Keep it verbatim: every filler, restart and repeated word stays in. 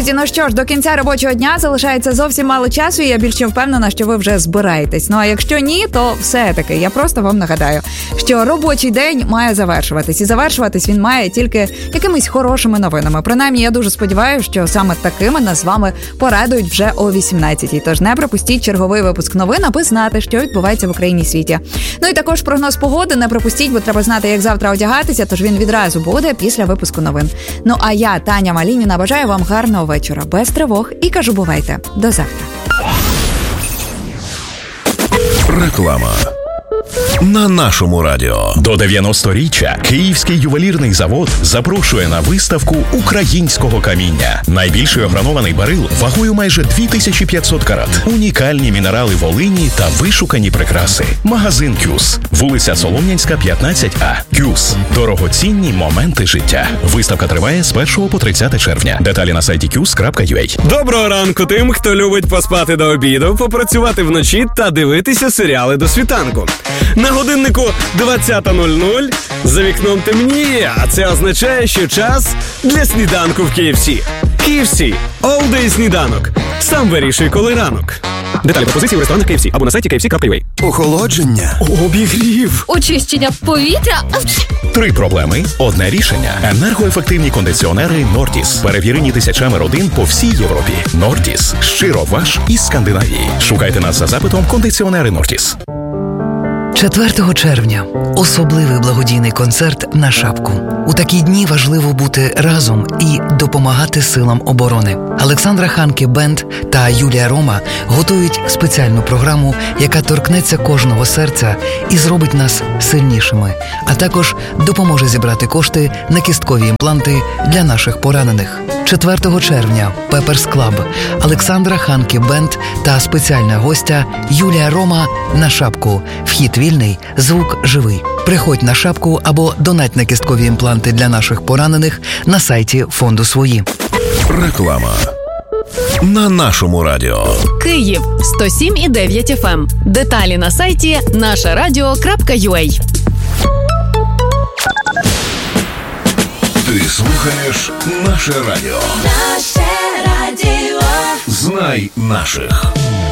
Друзі, ну що ж, до кінця робочого дня залишається зовсім мало часу, і я більше впевнена, що ви вже збираєтесь. Ну а якщо ні, то все-таки я просто вам нагадаю, що робочий день має завершуватись. І завершуватись він має тільки якимись хорошими новинами. Принаймні, я дуже сподіваюся, що саме такими нас з вами порадують вже о вісімнадцятій. Тож не пропустіть черговий випуск новин, аби знати, що відбувається в Україні і світі. Ну і також прогноз погоди не пропустіть, бо треба знати, як завтра одягатися, тож він відразу буде після випуску новин. Ну а я, Таня Малініна, бажаю вам гарного вечора, без тривог і кажу бувайте. До завтра. Реклама. На нашому радіо. До дев'яносторіччя Київський ювелірний завод запрошує на виставку українського каміння. Найбільший огранований барил вагою майже дві тисячі п'ятсот карат. Унікальні мінерали Волині та вишукані прикраси. Магазин «Кюс». Вулиця Солом'янська, п'ятнадцять А. «Кюс». Дорогоцінні моменти життя. Виставка триває з першого по тридцяте червня. Деталі на сайті кюс крапка ю а. Доброго ранку тим, хто любить поспати до обіду, попрацювати вночі та дивитися серіали до світанку. На годиннику двадцята нуль нуль, за вікном темніє, а це означає, що час для сніданку в кей еф сі. кей еф сі. All day сніданок. Сам вирішуй, коли ранок. Деталі пропозиції в ресторанах кей еф сі або на сайті кей еф сі крапка ю а. Охолодження. Обігрів. Очищення повітря. Три проблеми – одне рішення. Енергоефективні кондиціонери «Нортіс». Перевірені тисячами родин по всій Європі. «Нортіс». Щиро ваш із Скандинавії. Шукайте нас за запитом «Кондиціонери Нортіс». четвертого червня – особливий благодійний концерт на Шапку. У такі дні важливо бути разом і допомагати силам оборони. Олександра Ханке Бенд та Юлія Рома готують спеціальну програму, яка торкнеться кожного серця і зробить нас сильнішими, а також допоможе зібрати кошти на кісткові імпланти для наших поранених. четвертого червня – Пеперс Клаб, Олександра Ханке Бенд та спеціальна гостя Юлія Рома на Шапку. Вхід вільний, звук живий. Приходь на Шапку або донать на кісткові імпланти для наших поранених на сайті фонду «Свої». Реклама. На нашому радіо. Київ сто сім і дев'ять еф ем. Деталі на сайті наше радіо крапка ю а. Ти слухаєш наше радіо. Наше радіо. Знай наших.